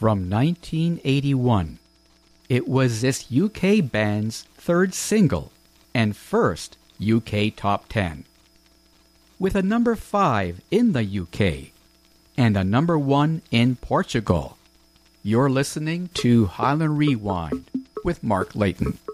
from 1981. It was this UK band's third single and first UK Top 10. With a number 5 in the UK and a number 1 in Portugal. You're listening to Highland Rewind with Mark Layton.